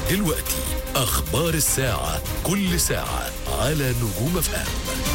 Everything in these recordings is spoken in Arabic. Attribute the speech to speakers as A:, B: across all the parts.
A: دلوقتي أخبار الساعة، كل ساعة على نجوم FM.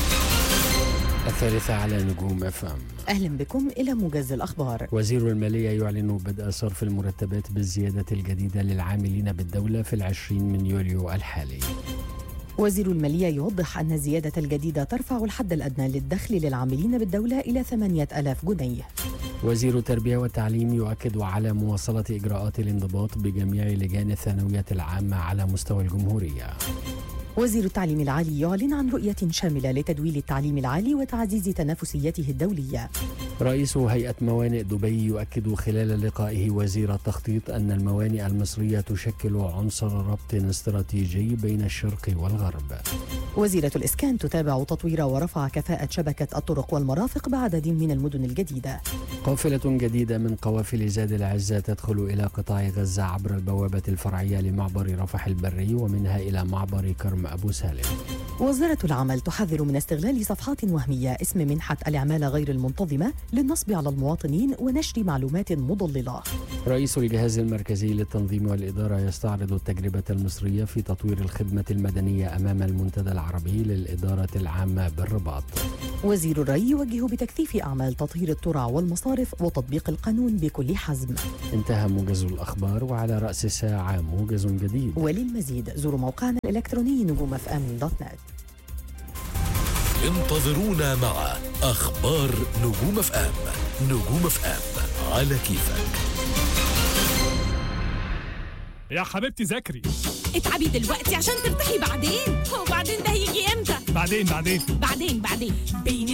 B: 3 على نجوم FM.
C: أهلا بكم إلى موجز الأخبار.
B: وزير المالية يعلن بدء صرف المرتبات بالزيادة الجديدة للعاملين بالدولة في 20 من يوليو الحالي.
C: وزير المالية يوضح أن الزيادة الجديدة ترفع الحد الأدنى للدخل للعاملين بالدولة إلى 8,000 جنيه.
B: وزير التربية والتعليم يؤكد على مواصلة إجراءات الانضباط بجميع لجان الثانوية العامة على مستوى الجمهورية.
C: وزير التعليم العالي يعلن عن رؤية شاملة لتدويل التعليم العالي وتعزيز تنافسيته الدولية.
B: رئيس هيئة موانئ دبي يؤكد خلال لقائه وزير التخطيط أن الموانئ المصرية تشكل عنصر ربط استراتيجي بين الشرق والغرب.
C: وزيرة الإسكان تتابع تطوير ورفع كفاءة شبكة الطرق والمرافق بعدد من المدن الجديدة.
B: قافلة جديدة من قوافل زاد العزة تدخل إلى قطاع غزة عبر البوابة الفرعية لمعبر رفح البري ومنها إلى معبر كرم أبو سالم.
C: وزارة العمل تحذر من استغلال صفحات وهمية اسم منحة العمالة غير المنتظمة للنصب على المواطنين ونشر معلومات مضللة.
B: رئيس الجهاز المركزي للتنظيم والإدارة يستعرض التجربة المصرية في تطوير الخدمة المدنية أمام المنتدى العربي للإدارة العامة بالرباط.
C: وزير الري يوجه بتكثيف أعمال تطهير الترع والمصارف وتطبيق القانون بكل حزم.
B: انتهى موجز الأخبار، وعلى رأس الساعة موجز جديد.
C: وللمزيد زوروا موقعنا الإلكتروني نجومfm.net.
A: انتظرونا مع أخبار نجوم FM. نجوم FM على كيفك.
D: يا حبيبتي ذاكري.
E: اتعبي دلوقتي عشان ترتاحي بعدين. هو بعدين ده هيجي امتى؟
D: بعدين
E: بعدين بين